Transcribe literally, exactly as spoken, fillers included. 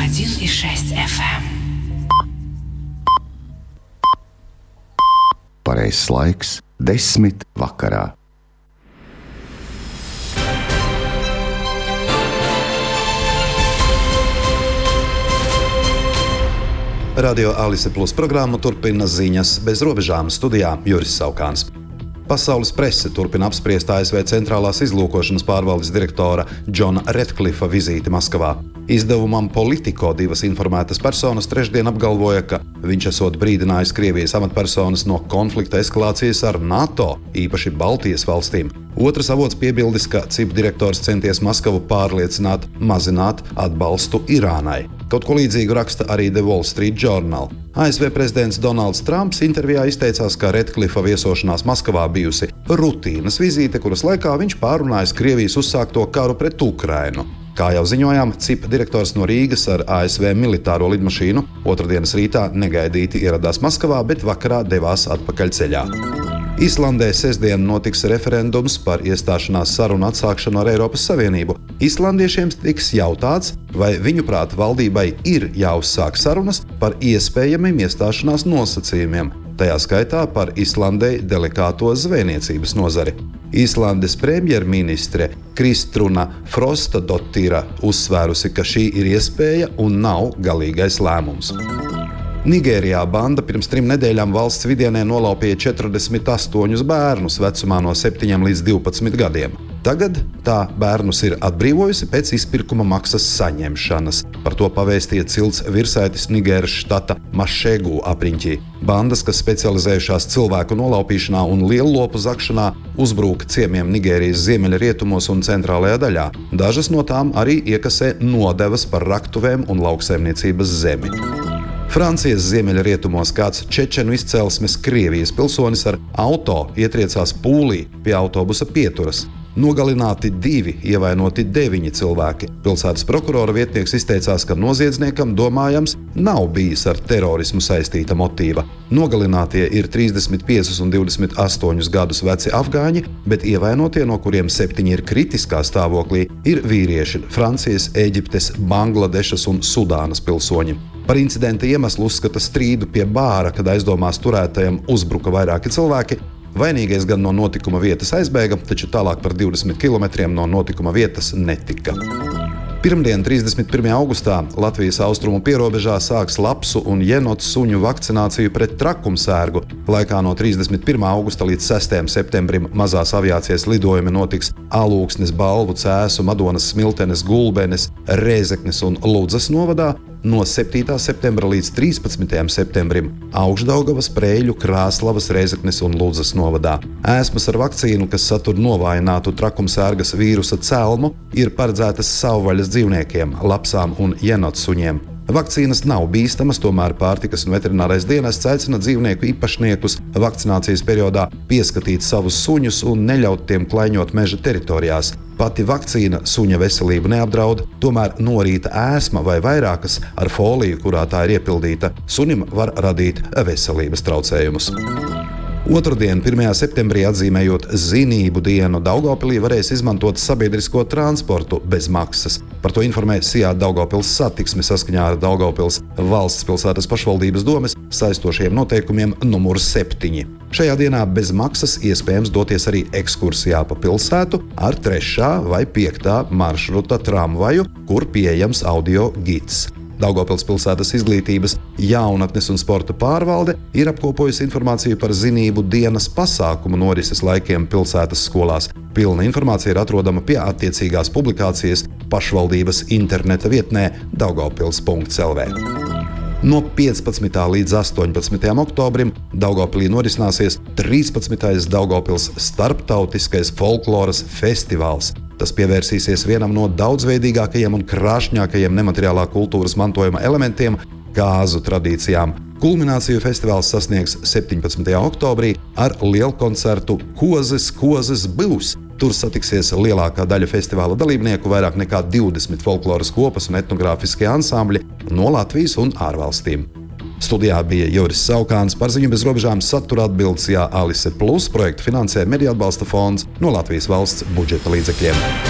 один и шесть эф эм. Pareizs laiks – desmit vakarā. Radio Alise Plus programmu turpina ziņas bez robežām. Studijā Juris Saukāns. Pasaules prese turpina apspriest A S V centrālās izlūkošanas pārvaldes direktora Džona Redkliffa vizīti Maskavā. Izdevumam Politico divas informētas personas trešdien apgalvoja, ka viņš esot brīdinājis Krievijas amatpersonas no konflikta eskalācijas ar NATO, īpaši Baltijas valstīm. Otrs avots piebildis, ka C I P direktors centies Maskavu pārliecināt, mazināt atbalstu Irānai. Kaut ko līdzīgu raksta arī The Wall Street Journal. A S V prezidents Donalds Trumps intervijā izteicās, ka Redkliffa viesošanās Maskavā bijusi rutīnas vizīte, kuras laikā viņš pārunājis Krievijas uzsākto karu pret Ukrainu. Kā jau ziņojām, C I P direktors no Rīgas ar A S V militāro lidmašīnu otrdienas rītā negaidīti ieradās Maskavā, bet vakarā devās atpakaļ ceļā. Islandē sestdien notiks referendums par iestāšanās sarunu atsākšanu ar Eiropas Savienību. Islandiešiem tiks jautāts, vai viņuprāt valdībai ir jāuzsāk sarunas par iespējamiem iestāšanās nosacījumiem, tajā skaitā par Islandei delikāto zvejniecības nozari. Islandes premjerministre Kristruna Frostadotira uzsvērusi, ka šī ir iespēja un nav galīgais lēmums. Nigērijā banda pirms trim nedēļām valsts vidienē nolaupīja četrdesmit astoņus bērnus vecumā no septiņiem līdz divpadsmit gadiem. Tagad tā bērnus ir atbrīvojusi pēc izpirkuma maksas saņemšanas. Par to pavēstīja cilts virsētis Nigēras štata Mašegu apriņķī. Bandas, kas specializējušās cilvēku nolaupīšanā un lielopu zakšanā, uzbruka ciemiem Nigērijas ziemeļrietumos un centrālajā daļā. Dažas no tām arī iekasē nodevas par raktuvēm un lauksaimniecības zemi. Francijas ziemeļrietumos kāds čečenu izcelsmes Krievijas pilsonis ar auto ietriecās pūlī pie autobusa pieturas. Nogalināti divi, ievainoti deviņi cilvēki. Pilsētas prokurora vietnieks izteicās, ka noziedzniekam domājams nav bijis ar terorismu saistīta motīva. Nogalinātie ir trīsdesmit piecus un divdesmit astoņus gadus veci afgāņi, bet ievainotie, no kuriem septiņi ir kritiskā stāvoklī, ir vīrieši Francijas, Ēģiptes, Bangladešas un Sudānas pilsoņi. Par incidenta iemeslu uzskata strīdu pie bāra, kad aizdomās turētajam uzbruka vairāki cilvēki. Vainīgais gan no notikuma vietas aizbēga, taču tālāk par divdesmit kilometriem no notikuma vietas netika. Pirmdien, trīsdesmit pirmajā augustā, Latvijas austrumu pierobežā sāks lapsu un jenotu suņu vakcināciju pret trakumsērgu. Laikā no trīsdesmit pirmā augusta līdz sestajam septembrim mazās aviācijas lidojumi notiks Alūksnes, Balvu, Cēsu, Madonas, Smiltenes, Gulbenes, Rēzeknes un Ludzas novadā. No septītā septembra līdz trīspadsmitajam septembrim Augšdaugavas, Preļu, Krāslavas, Rēzeknes un Ludzas novadā. Ēsmas ar vakcīnu, kas satur novājinātu trakumsērgas vīrusa celmu, ir paredzētas savvaļas dzīvniekiem, lapsām un jenotsuņiem. Vakcīnas nav bīstamas, tomēr pārtikas un veterinārais dienests aicina dzīvnieku īpašniekus vakcinācijas periodā pieskatīt savus suņus un neļaut tiem klaiņot meža teritorijās. Pati vakcīna suņa veselību neapdraud, tomēr norīta ēsma vai vairākas ar foliju, kurā tā ir iepildīta, sunim var radīt veselības traucējumus. Otrdien, pirmajā septembrī, atzīmējot zinību dienu, Daugavpilī varēs izmantot sabiedrisko transportu bez maksas. Par to informē Sijā Daugavpils satiksme saskaņā ar Daugavpils valsts pilsētas pašvaldības domes saistošajiem noteikumiem numur septiņi. Šajā dienā bez maksas iespējams doties arī ekskursijā pa pilsētu ar trešā vai piektā maršruta tramvaju, kur pieejams audio gids. Daugavpils pilsētas izglītības, jaunatnes un sporta pārvalde ir apkopojusi informāciju par zinību dienas pasākumu norises laikiem pilsētas skolās. Pilna informācija ir atrodama pie attiecīgās publikācijas pašvaldības interneta vietnē daugavpils punkts el vē. No piecpadsmitā līdz astoņpadsmitajam oktobrim Daugavpilī norisināsies trīspadsmitais Daugavpils starptautiskais folkloras festivāls. Tas pievērsīsies vienam no daudzveidīgākajiem un krāšņākajiem nemateriālā kultūras mantojuma elementiem – kāzu tradīcijām. Kulmināciju festivāls sasniegs septiņpadsmitajā oktobrī ar lielkoncertu Kozes, kozes būs. Tur satiksies lielākā daļa festivāla dalībnieku, vairāk nekā divdesmit folkloras kopas un etnogrāfiskie ansambļi no Latvijas un ārvalstīm. Studijā bija Juris Saukāns, par ziņu bez robežām satura atbildes Jā Alise Plus projektu finansē Mediju atbalsta fonds no Latvijas valsts budžeta līdzekļiem.